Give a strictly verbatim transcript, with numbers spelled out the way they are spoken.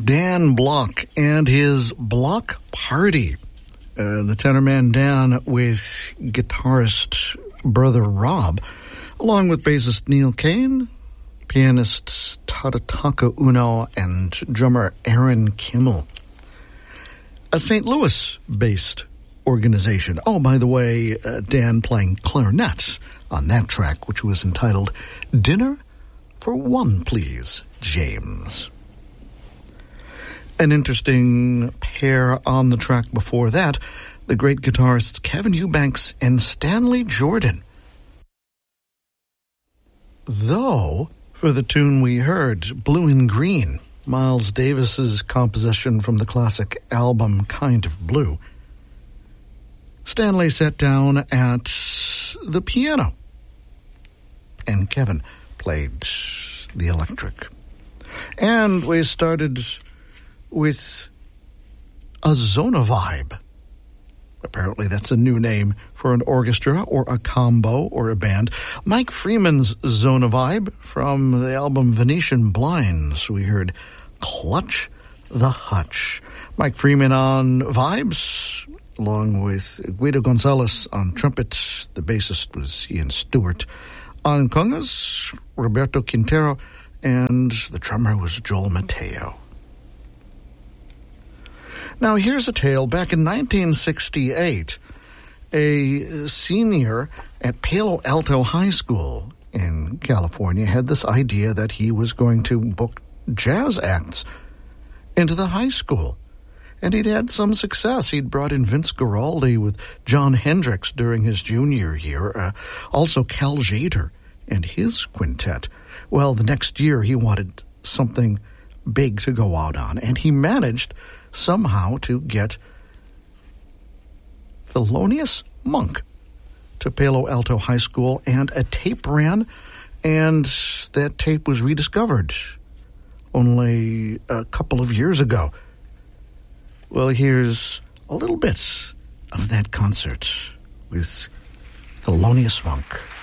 Dan Block and his Block Party. Uh, the tenor man Dan with guitarist brother Rob, along with bassist Neil Kane, pianist Tadataka Uno, and drummer Aaron Kimmel. A Saint Louis-based organization. Oh, by the way, uh, Dan playing clarinet on that track, which was entitled Dinner for One, Please, James. An interesting pair on the track before that, the great guitarists Kevin Eubanks and Stanley Jordan. Though, for the tune we heard, Blue and Green, Miles Davis's composition from the classic album Kind of Blue, Stanley sat down at the piano, and Kevin played the electric. And we started with a Zona Vibe. Apparently that's a new name for an orchestra or a combo or a band. Mike Freeman's Zona Vibe from the album Venetian Blinds. We heard Clutch the Hutch. Mike Freeman on vibes, along with Guido Gonzalez on trumpet. The bassist was Ian Stewart. On congas, Roberto Quintero, and the drummer was Joel Mateo. Now, here's a tale. Back in nineteen sixty-eight, a senior at Palo Alto High School in California had this idea that he was going to book jazz acts into the high school. And he'd had some success. He'd brought in Vince Guaraldi with John Hendricks during his junior year, uh, also Cal Jader and his quintet. Well, the next year he wanted something big to go out on, and he managed somehow to get Thelonious Monk to Palo Alto High School, and a tape ran, and that tape was rediscovered only a couple of years ago. Well, here's a little bit of that concert with Thelonious Monk.